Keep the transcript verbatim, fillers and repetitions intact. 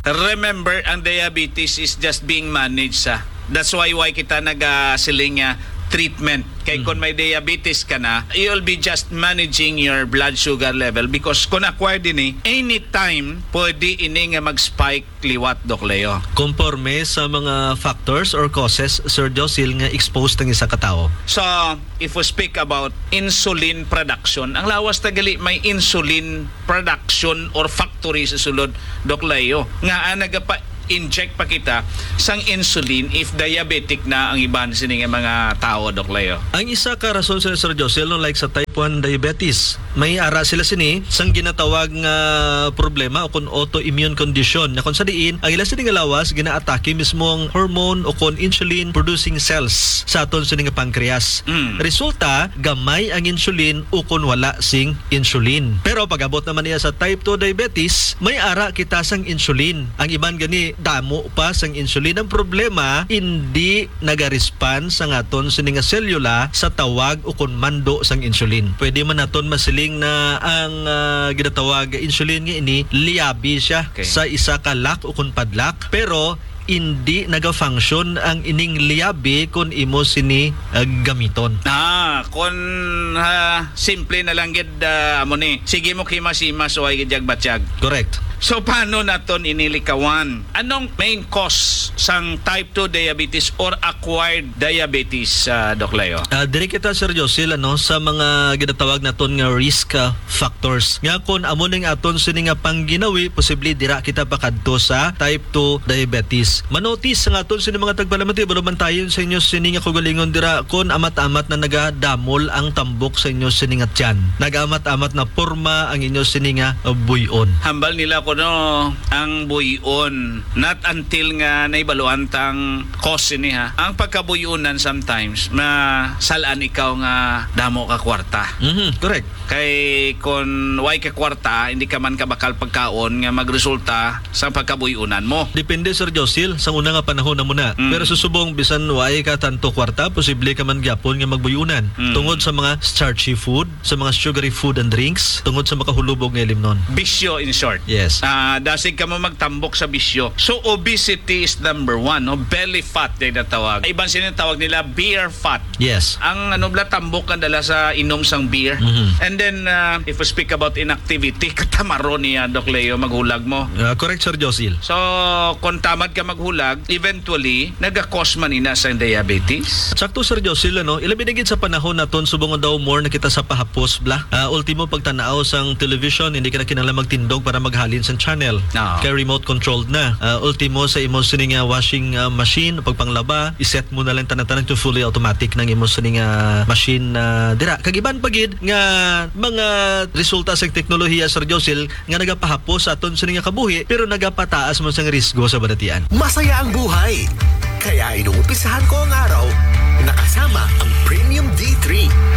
Remember, ang diabetes is just being managed sa. That's why why kita nag-siling uh, treatment. Kaya mm. kung may diabetes ka na, you'll be just managing your blood sugar level because kung acquired din eh, anytime pwede ini nga mag-spike liwat, Doc Leo. Conforme sa mga factors or causes, Sir Josil, nga exposed ng isa katao. So, if we speak about insulin production, ang lawas tagali may insulin production or factory sa sulod, Doc Leo. Nga nagapa inject pa kita sang insulin if diabetic na ang iban sining mga tao, Doc Leo. Ang isa ka rason sa Sir Josil, no, like sa type one diabetes, may ara sila sini sang ginatawag nga problema o kung autoimmune condition na kung sa diin ang ila sining lawas ginaatake mismo ang hormone o kung insulin producing cells sa aton sining pancreas. Mm. Resulta, gamay ang insulin o kung wala sing insulin. Pero pag-abot naman niya sa type two diabetes, may ara kita sang insulin. Ang iban gani damo pa sang insulin. Ang problema, hindi naga-respond sa aton sining selula sa tawag o kung mando sang insulin. Pwede man naton masiling na ang uh, ginatawag insulin nga ini liabi siya okay. sa isa ka lock o kung padlock, pero hindi naga-function ang ining liabi kung imo sini uh, gamiton. Ah, kung uh, simple na lang gid uh, amo ni. Sige mo kimas-imas o ay gidyag batsyag. Correct. So paano naton inilikawan? Anong main cause sang type two diabetes or acquired diabetes, uh, Doc Leo? Uh, Diri kita, Sir Josil, ano, sa mga ginatawag naton nga risk uh, factors. Nga kung amo ning aton sini nga pangginawi, posible dira kita pakadto sa type two diabetes. Manotis sa aton sini mga tagpalamati, baruman tayo sa inyo sini nga kugalingon dira kung amat-amat na nagadamol ang tambok sa inyo sini nga tiyan. Nagamat-amat na porma ang inyo sini nga uh, buyon. Hambal nila ko no, ang buyon not until nga naibaluan tang cause ini ha. Ang pagkabuyunan sometimes na salaan ikaw nga damo ka kwarta. Mhm, correct. Kay kung way ka kwarta, hindi ka man ka bakal pagkaon nga magresulta sa pagkabuyunan mo. Depende, Sir Josil, sa una nga panahon na muna. Mm. Pero susubong bisan way ka tanto kwarta, posible ka man gyapon nga magbuyunan. Mm. Tungod sa mga starchy food, sa mga sugary food and drinks, tungod sa makahulubog nga limnon. Bisyo in short. Yes. Uh, dasig ka mo magtambok sa bisyo. So obesity is number one, no? Belly fat din natawag. Ibang sinatawag nila beer fat. Yes. Ang ano bla tambok kan dala sa inom sang beer. Mm-hmm. And then uh, if we speak about inactivity, katamaro niya, Doc Leo, maghulag mo. Uh, correct, Sir Josil. So kung tamad ka maghulag, eventually naga-cause man ina sa diabetes. Sakto, Sir Josil, ano, ilabinigid sa panahon naton subong daw more na kita sa pahapos bla. Uh, ultimo pagtanaw sang television, hindi ka na kinala magtindog para maghalin sa channel. No. Kaya remote controlled na. Uh, ultimo sa imo sining uh, washing uh, machine pagpanglaba, iset mo na lang tanan-tanan to fully automatic ng imo sining uh, machine na uh, dira. Kagiban pagid nga mga resulta sa teknolohiya, Sir Josil, nga nagapahapos sa aton sining kabuhi pero nagapataas mo sang risgo sa badatian. Masaya ang buhay. Kaya inuumpisahan ko ang araw nakasama ang Premium D three.